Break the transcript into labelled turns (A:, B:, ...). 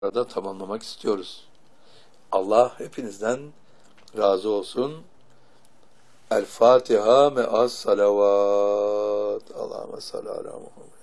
A: da tamamlamak istiyoruz. Allah hepinizden razı olsun. El Fatiha me'as salavat. Allahümme salli ala Muhammed.